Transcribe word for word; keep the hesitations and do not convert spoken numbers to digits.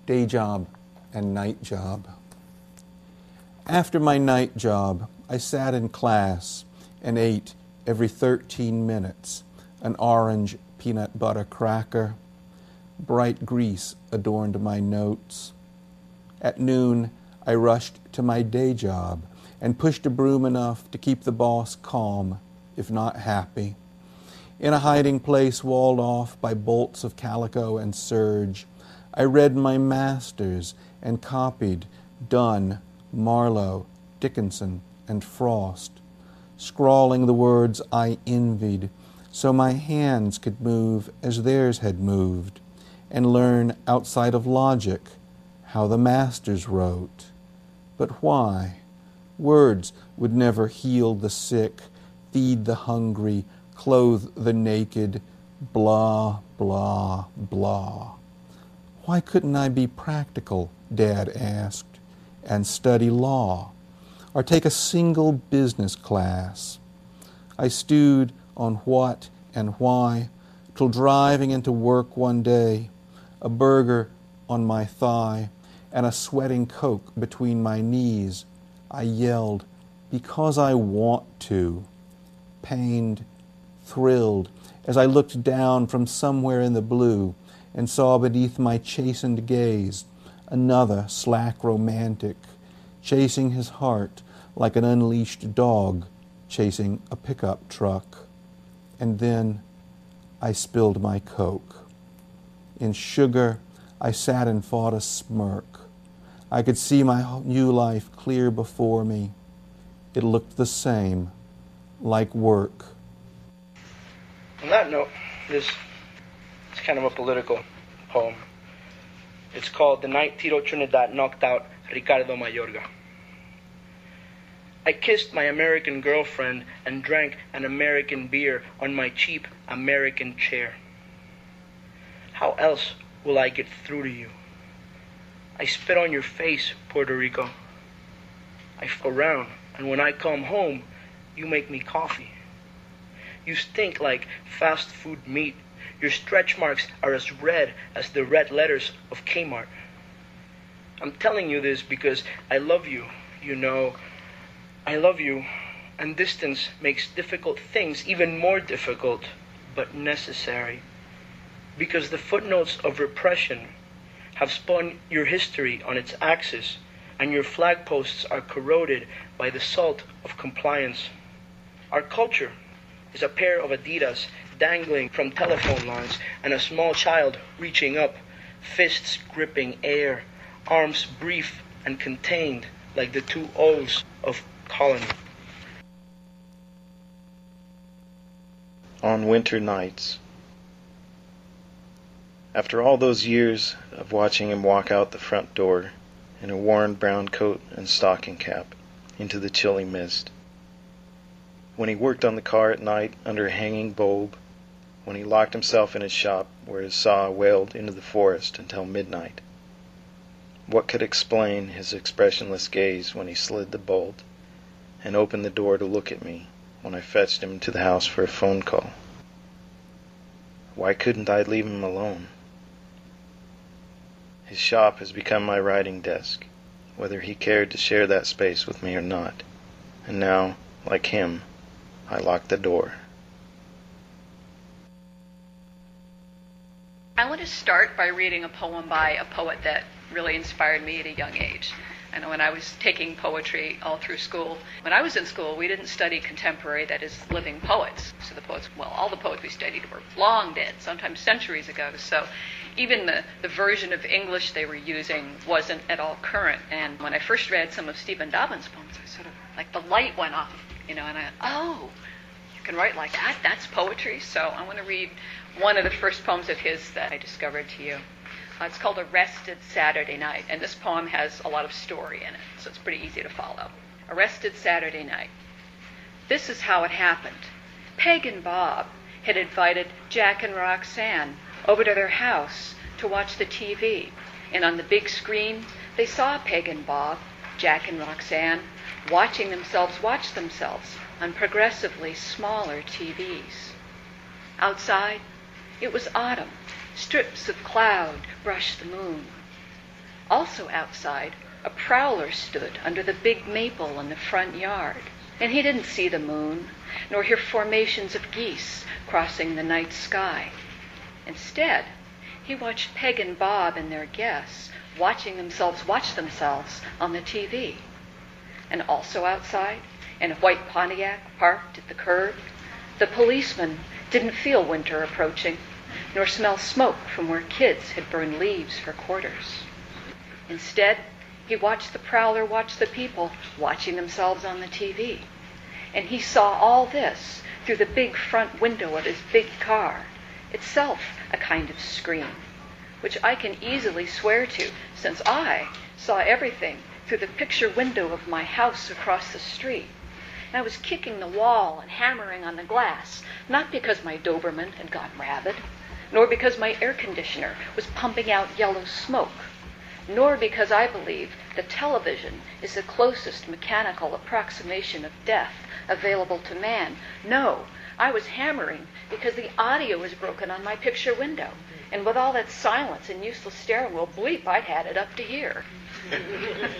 day job and night job. After my night job, I sat in class and ate every thirteen minutes an orange peanut butter cracker. Bright grease adorned my notes. At noon, I rushed to my day job and pushed a broom enough to keep the boss calm, if not happy. In a hiding place walled off by bolts of calico and serge, I read my masters and copied Donne, Marlowe, Dickinson, and Frost, scrawling the words I envied so my hands could move as theirs had moved, and learn outside of logic how the masters wrote. But why? Words would never heal the sick, feed the hungry, clothe the naked, blah, blah, blah. Why couldn't I be practical, Dad asked, and study law, or take a single business class? I stewed on what and why, till driving into work one day, a burger on my thigh and a sweating Coke between my knees, I yelled, because I want to, pained, thrilled, as I looked down from somewhere in the blue and saw beneath my chastened gaze another slack romantic, chasing his heart like an unleashed dog chasing a pickup truck. And then I spilled my Coke. In sugar, I sat and fought a smirk. I could see my new life clear before me. It looked the same, like work. On that note, this is kind of a political poem. It's called The Night Tito Trinidad Knocked Out Ricardo Mayorga. I kissed my American girlfriend and drank an American beer on my cheap American chair. How else will I get through to you? I spit on your face, Puerto Rico. I f around, and when I come home, you make me coffee. You stink like fast food meat. Your stretch marks are as red as the red letters of Kmart. I'm telling you this because I love you, you know. I love you, and distance makes difficult things even more difficult, but necessary. Because the footnotes of repression have spun your history on its axis, and your flag posts are corroded by the salt of compliance. Our culture is a pair of Adidas dangling from telephone lines and a small child reaching up, fists gripping air, arms brief and contained like the two O's of colony. On winter nights. After all those years of watching him walk out the front door in a worn brown coat and stocking cap into the chilly mist, when he worked on the car at night under a hanging bulb, when he locked himself in his shop where his saw wailed into the forest until midnight, what could explain his expressionless gaze when he slid the bolt and opened the door to look at me when I fetched him to the house for a phone call? Why couldn't I leave him alone? His shop has become my writing desk, whether he cared to share that space with me or not, and now, like him, I locked the door. I want to start by reading a poem by a poet that really inspired me at a young age. I know when I was taking poetry all through school, when I was in school, we didn't study contemporary, that is, living poets. So the poets, well, all the poets we studied were long dead, sometimes centuries ago. So even the, the version of English they were using wasn't at all current. And when I first read some of Stephen Dobbin's poems, I sort of, like the light went off, you know, and I, oh, you can write like that? That's poetry? So I want to read one of the first poems of his that I discovered to you. Uh, it's called Arrested Saturday Night, and this poem has a lot of story in it, so it's pretty easy to follow. Arrested Saturday Night. This is how it happened. Peg and Bob had invited Jack and Roxanne over to their house to watch the T V, and on the big screen, they saw Peg and Bob, Jack and Roxanne, watching themselves watch themselves on progressively smaller T Vs. Outside, it was autumn. Strips of cloud brushed the moon. Also outside, a prowler stood under the big maple in the front yard, and he didn't see the moon, nor hear formations of geese crossing the night sky. Instead, he watched Peg and Bob and their guests watching themselves watch themselves on the T V. And also outside, in a white Pontiac parked at the curb, the policeman didn't feel winter approaching, nor smell smoke from where kids had burned leaves for quarters. Instead, he watched the prowler watch the people watching themselves on the T V. And he saw all this through the big front window of his big car, itself a kind of screen, which I can easily swear to, since I saw everything through the picture window of my house across the street. And I was kicking the wall and hammering on the glass, not because my Doberman had gone rabid, nor because my air conditioner was pumping out yellow smoke, nor because I believe that television is the closest mechanical approximation of death available to man. No, I was hammering because the audio was broken on my picture window, and with all that silence and useless steering wheel, bleep, I'd had it up to here.